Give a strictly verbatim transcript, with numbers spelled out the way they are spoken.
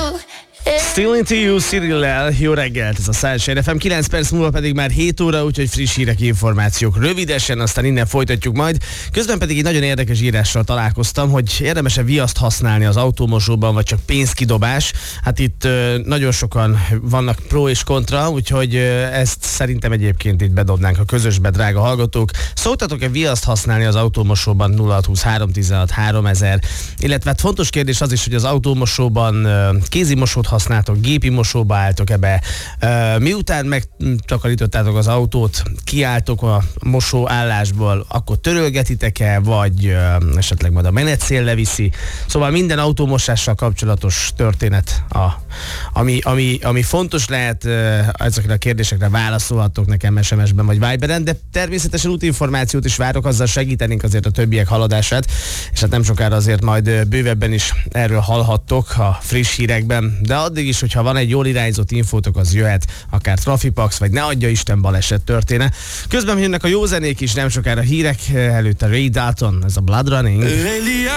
Still into you, Cyrillel, jó reggelt, ez a Sunshine ef em, kilenc perc múlva pedig már hét óra, úgyhogy friss hírek, információk rövidesen, aztán innen folytatjuk majd. Közben pedig egy nagyon érdekes írással találkoztam, hogy érdemes-e viaszt használni az autómosóban, vagy csak pénzkidobás. Hát itt ö, nagyon sokan vannak pro és kontra, úgyhogy ö, ezt szerintem egyébként itt bedobnánk a közösbe, drága hallgatók. Szoktatok-e viaszt használni az autómosóban? Nulla hat húsz három tizenhat háromezer, illetve hát fontos kérdés az is, hogy az autómosóban ö, kézimosót használtok, gépi mosóba álltok ebbe. Miután megtakarítottátok az autót, kiálltok a mosó állásból, akkor törölgetitek-e, vagy esetleg majd a menetszél leviszi. Szóval minden autómosással kapcsolatos történet, a, ami, ami, ami fontos lehet, ezekre a kérdésekre válaszolhattok nekem es em es-ben vagy Viberen, de természetesen útinformációt is várok, azzal segítenénk azért a többiek haladását, és hát nem sokára azért majd bővebben is erről hallhattok a friss hírekben, de addig is, hogyha van egy jól irányzott infótok, az jöhet, akár Trafipax, vagy ne adja Isten baleset történe. Közben jönnek a jó zenék is, nem sokára hírek, előtte Ray Dalton, ez a Blood Running.